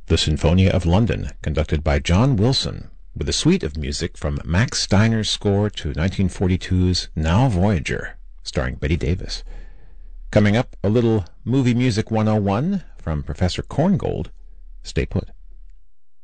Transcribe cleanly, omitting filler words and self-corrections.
The Sinfonia of London, conducted by John Wilson, with a suite of music from Max Steiner's score to 1942's Now Voyager, starring Betty Davis. Coming up, a little Movie Music 101 from Professor Korngold. Stay put.